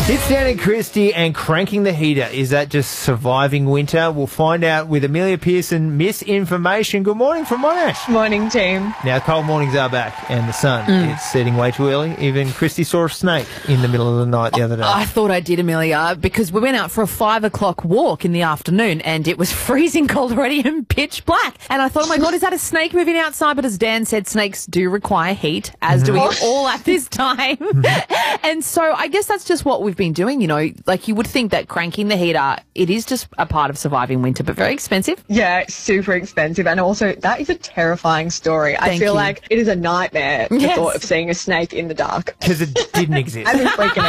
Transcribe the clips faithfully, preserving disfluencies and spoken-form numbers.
It's Dan and Christy and cranking the heater. Is that just surviving winter? We'll find out with Amelia Pearson. Misinformation. Good morning from Monash. Morning, team. Now, cold mornings are back and the sun Mm. is setting way too early. Even Christy saw a snake in the middle of the night the other day. I thought I did, Amelia, because we went out for a five o'clock walk in the afternoon and it was freezing cold already and pitch black. And I thought, oh my God, is that a snake moving outside? But as Dan said, snakes do require heat, as do we all at this time. And so I guess that's just what we've been doing, you know. Like, you would think that cranking the heater, it is just a part of surviving winter, but very expensive. Yeah, it's super expensive. And also, that is a terrifying story. I Thank feel you. like it is a nightmare, the Yes. thought of seeing a snake in the dark. Because it didn't exist. I've been freaking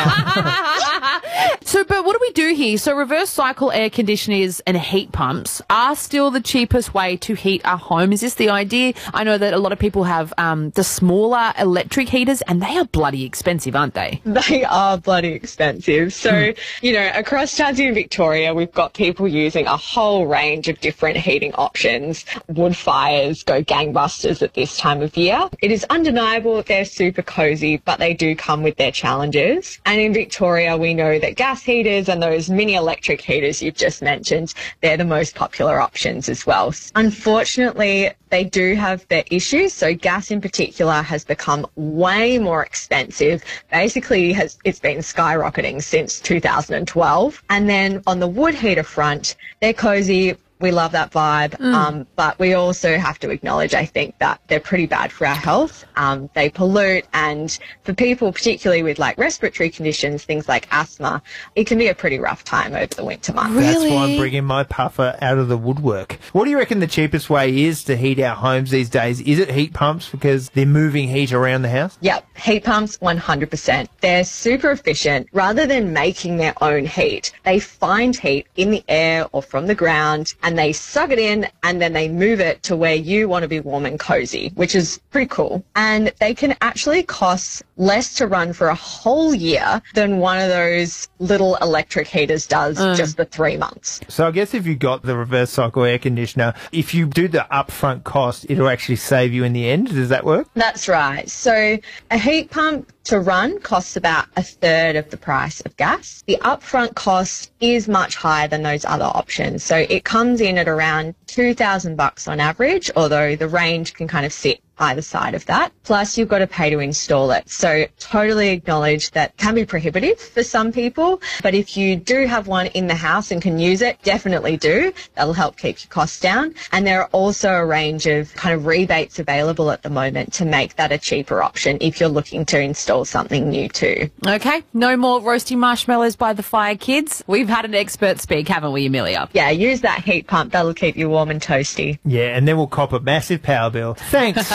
out. So, but what do we do here? So reverse cycle air conditioners and heat pumps are still the cheapest way to heat a home. Is this the idea? I know that a lot of people have um, the smaller electric heaters and they are bloody expensive, aren't they? They are bloody expensive. So, you know, across Tassie and Victoria, we've got people using a whole range of different heating options. Wood fires go gangbusters at this time of year. It is undeniable that they're super cozy, but they do come with their challenges. And in Victoria, we know that gas heaters and those mini electric heaters you've just mentioned, they're the most popular options as well. Unfortunately, they do have their issues. So gas in particular has become way more expensive. Basically, has it's been skyrocketing since two thousand twelve. And then on the wood heater front, they're cozy. We love that vibe, Mm. um, but we also have to acknowledge, I think, that they're pretty bad for our health. Um, they pollute, and for people, particularly with like respiratory conditions, things like asthma, it can be a pretty rough time over the winter months. That's why I'm Really? bringing my puffer out of the woodwork. What do you reckon the cheapest way is to heat our homes these days? Is it heat pumps because they're moving heat around the house? Yep, heat pumps, one hundred percent. They're super efficient. Rather than making their own heat, they find heat in the air or from the ground, and they suck it in, and then they move it to where you want to be warm and cozy, which is pretty cool. And they can actually cost less to run for a whole year than one of those little electric heaters does just for three months. So I guess if you got the reverse cycle air conditioner, if you do the upfront cost, it'll actually save you in the end. Does that work? That's right. So a heat pump to run costs about a third of the price of gas. The upfront cost is much higher than those other options. So it comes in at around two thousand bucks on average, although the range can kind of sit either side of that. Plus, you've got to pay to install it. So totally acknowledge that can be prohibitive for some people. But if you do have one in the house and can use it, definitely do. That'll help keep your costs down. And there are also a range of kind of rebates available at the moment to make that a cheaper option if you're looking to install something new too. Okay, no more roasting marshmallows by the fire, kids. We've had an expert speak, haven't we, Amelia? Yeah, use that heat pump. That'll keep you warm and toasty. Yeah, and then we'll cop a massive power bill. Thanks,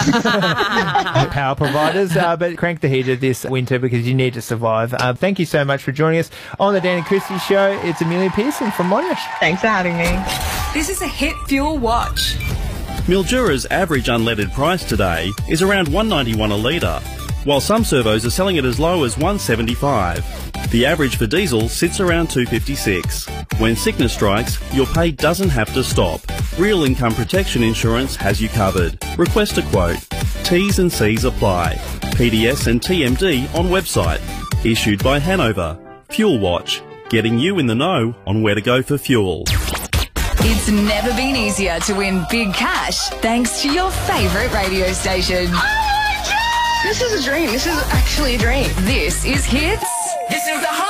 power providers. Uh, but crank the heater this winter because you need to survive. Uh, thank you so much for joining us on the Dan and Christy Show. It's Amelia Pearson from Monash. Thanks for having me. This is a Hit Fuel Watch. Mildura's average unleaded price today is around one dollar ninety-one a litre, while some servos are selling it as low as one dollar seventy-five. The average for diesel sits around two dollars fifty-six. When sickness strikes, your pay doesn't have to stop. Real Income Protection Insurance has you covered. Request a quote. T's and C's apply. P D S and T M D on website. Issued by Hanover. Fuel Watch. Getting you in the know on where to go for fuel. It's never been easier to win big cash thanks to your favourite radio station. This is a dream. This is actually a dream. This is Hits